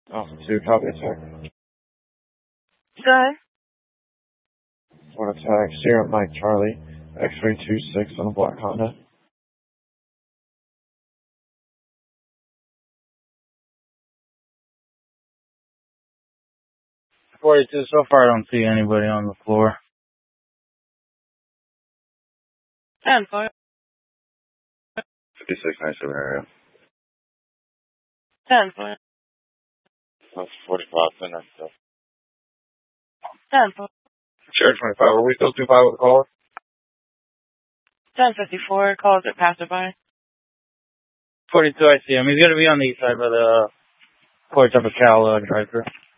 2, copy attack. Good. One attack, Sierra Mike Charlie, X-ray 26 on a black Honda. .42, so far I don't see anybody on the floor. 10-4. 56, nice area. 10-4. That's 45, center. 10-4. Share 25, are we still 2-5 with the caller? 10-54, calls it passerby. 42, I see him. He's gonna be on the east side by the porch of a Cal drive-thru.